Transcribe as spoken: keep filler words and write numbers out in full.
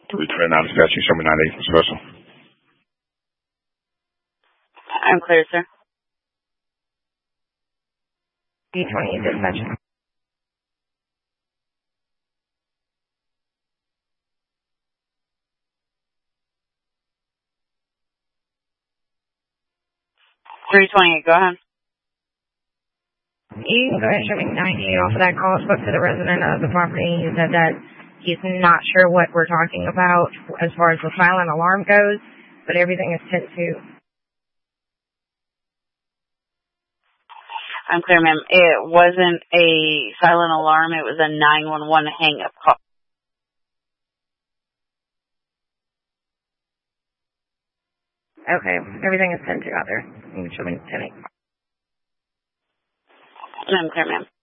three twenty-nine dispatch, you show me nine eight for special. I'm clear, sir. D twenty dispatch. three twenty-eight, go ahead. You can go ahead and show me ninety-eight off of that call. I spoke to the resident of the property. He said that he's not sure what we're talking about as far as the silent alarm goes, but everything is sent to. I'm clear, ma'am. It wasn't a silent alarm. It was a nine one one hang-up call. Okay, everything is sent to out there. You can show me ten eight. I'm clear, ma'am.